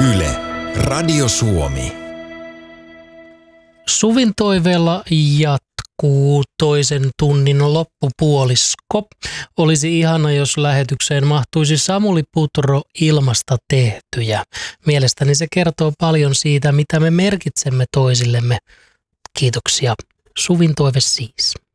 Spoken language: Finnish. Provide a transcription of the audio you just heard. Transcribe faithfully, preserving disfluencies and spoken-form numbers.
Yle, Radio Suomi. Suvin toiveella jatkuu toisen tunnin loppupuolisko. Olisi ihana, jos lähetykseen mahtuisi Samuli Putro ilmasta tehtyjä. Mielestäni se kertoo paljon siitä, mitä me merkitsemme toisillemme. Kiitoksia. Suvin toive siis.